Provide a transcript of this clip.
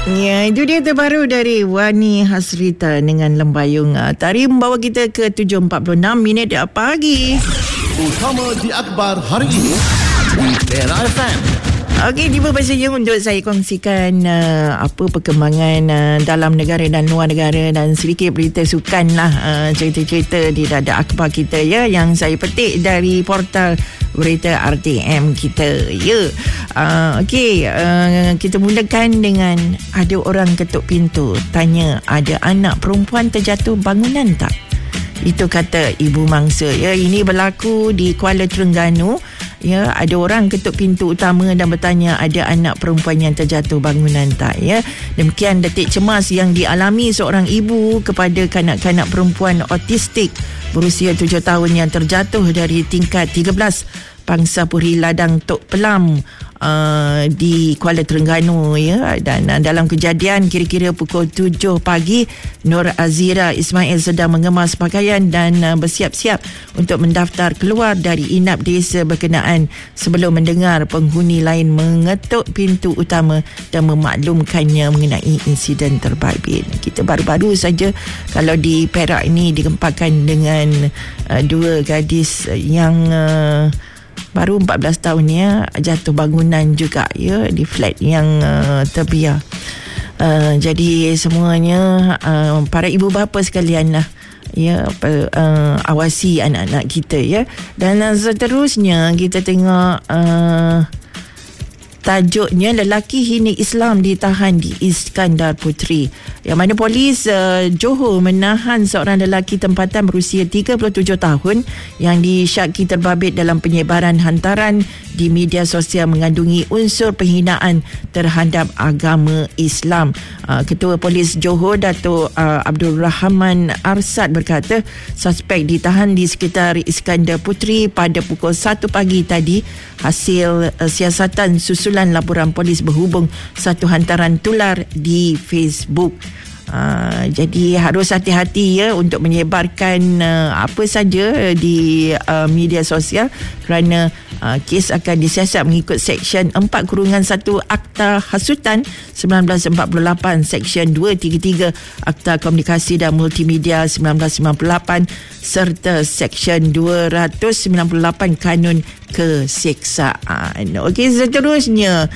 Ya, itu dia terbaru dari Wani Hasrita dengan Lembayung. Tari membawa kita ke 7.46 pagi. Utama di akhbar hari ini di Era FM. Okey, tiba masanya untuk saya kongsikan apa perkembangan dalam negara dan luar negara dan sedikit berita sukan lah, cerita-cerita di dadak akhbar kita ya, yang saya petik dari portal berita RTM kita ya. Okey, kita mulakan dengan ada orang ketuk pintu tanya ada anak perempuan terjatuh bangunan tak? Itu kata ibu mangsa ya. Ini berlaku di Kuala Terengganu. Ya, ada orang ketuk pintu utama dan bertanya ada anak perempuan yang terjatuh bangunan tak ya. Demikian detik cemas yang dialami seorang ibu kepada kanak-kanak perempuan autistik berusia 7 tahun yang terjatuh dari tingkat 13 Pangsapuri Ladang Tok Pelam di Kuala Terengganu ya. Dan dalam kejadian kira-kira pukul 7 pagi, Nur Azira Ismail sedang mengemas pakaian dan bersiap-siap untuk mendaftar keluar dari inap desa berkenaan sebelum mendengar penghuni lain mengetuk pintu utama dan memaklumkannya mengenai insiden terbabit. Kita baru-baru saja kalau di Perak ini digempakan dengan dua gadis yang baru 14 tahun ya, jatuh bangunan juga ya di flat yang terbiar. Jadi semuanya para ibu bapa sekalian lah ya, awasi anak-anak kita ya. Dan seterusnya kita tengok tajuknya lelaki hina Islam ditahan di Iskandar Puteri. Yang mana polis Johor menahan seorang lelaki tempatan berusia 37 tahun yang disyaki terbabit dalam penyebaran hantaran di media sosial mengandungi unsur penghinaan terhadap agama Islam. Ketua Polis Johor Datuk Abdul Rahman Arsad berkata suspek ditahan di sekitar Iskandar Puteri pada pukul 1 pagi tadi hasil siasatan susulan laporan polis berhubung satu hantaran tular di Facebook. Jadi harus hati-hati ya untuk menyebarkan apa saja di media sosial kerana kes akan disiasat mengikut Seksyen 4-1 Akta Hasutan 1948, Seksyen 233 Akta Komunikasi dan Multimedia 1998 serta Seksyen 298 Kanun Keseksaan. Okey, seterusnya